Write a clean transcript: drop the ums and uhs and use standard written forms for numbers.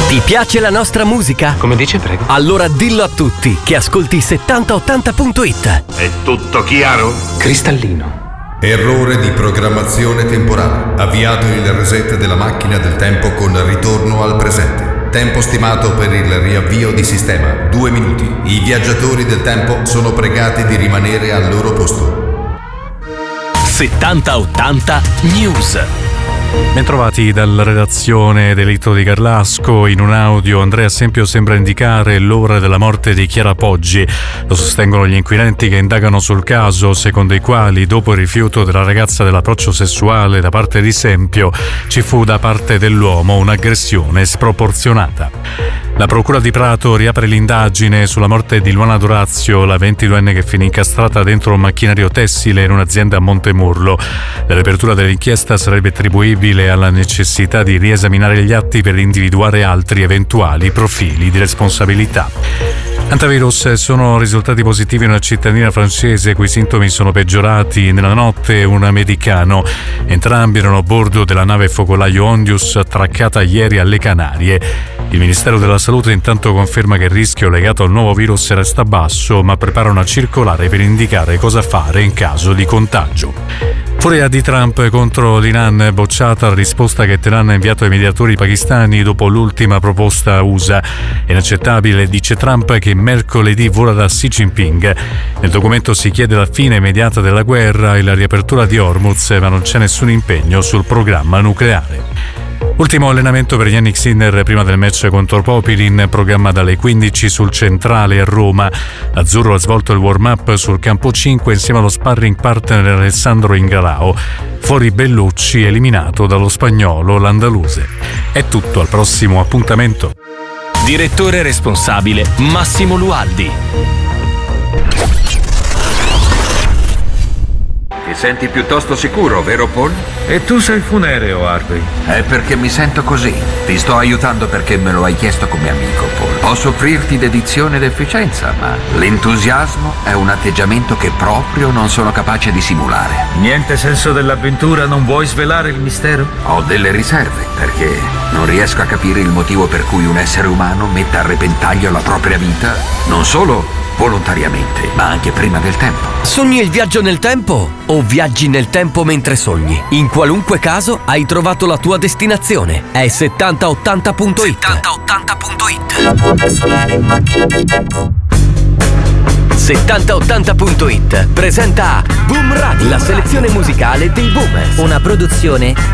Ti piace la nostra musica? Come dice, prego? Allora dillo a tutti che ascolti 7080.it. È tutto chiaro? Cristallino. Errore di programmazione temporale. Avviato il reset della macchina del tempo con ritorno al presente. Tempo stimato per il riavvio di sistema 2 minuti. I viaggiatori del tempo sono pregati di rimanere al loro posto. 7080 News. Bentrovati dalla redazione Delitto di Garlasco. In un audio Andrea Sempio sembra indicare l'ora della morte di Chiara Poggi. Lo sostengono gli inquirenti che indagano sul caso, secondo i quali dopo il rifiuto della ragazza dell'approccio sessuale da parte di Sempio ci fu da parte dell'uomo un'aggressione sproporzionata. La procura di Prato riapre l'indagine sulla morte di Luana Dorazio, la 22enne che finì incastrata dentro un macchinario tessile in un'azienda a Montemurlo. La riapertura dell'inchiesta sarebbe attribuibile alla necessità di riesaminare gli atti per individuare altri eventuali profili di responsabilità. Antivirus sono risultati positivi in una cittadina francese, i cui sintomi sono peggiorati nella notte un americano. Entrambi erano a bordo della nave focolaio Ondius attraccata ieri alle Canarie. Il Ministero della Salute intanto conferma che il rischio legato al nuovo virus resta basso, ma prepara una circolare per indicare cosa fare in caso di contagio. Furia di Trump contro l'Iran, bocciata la risposta che Teheran ha inviato ai mediatori pakistani dopo l'ultima proposta USA. È inaccettabile, dice Trump, che mercoledì vola da Xi Jinping. Nel documento si chiede la fine immediata della guerra e la riapertura di Hormuz, ma non c'è nessun impegno sul programma nucleare. Ultimo allenamento per Yannick Sinner prima del match contro Popilin, programma dalle 15 sul Centrale a Roma. L'azzurro ha svolto il warm-up sul campo 5 insieme allo sparring partner Alessandro Ingrao. Fuori Bellucci, eliminato dallo spagnolo l'andaluse. È tutto, al prossimo appuntamento. Direttore responsabile Massimo Lualdi. Ti senti piuttosto sicuro, vero Paul? E tu sei funereo, Harvey. È perché mi sento così. Ti sto aiutando perché me lo hai chiesto come amico, Paul. Posso offrirti dedizione ed efficienza, ma l'entusiasmo è un atteggiamento che proprio non sono capace di simulare. Niente senso dell'avventura, non vuoi svelare il mistero? Ho delle riserve, perché non riesco a capire il motivo per cui un essere umano metta a repentaglio la propria vita, non solo volontariamente, ma anche prima del tempo. Sogni il viaggio nel tempo o viaggi nel tempo mentre sogni? In qualunque caso hai trovato la tua destinazione. È 7080.it. 7080.it presenta Boom Radio, la selezione musicale dei Boomers. Una produzione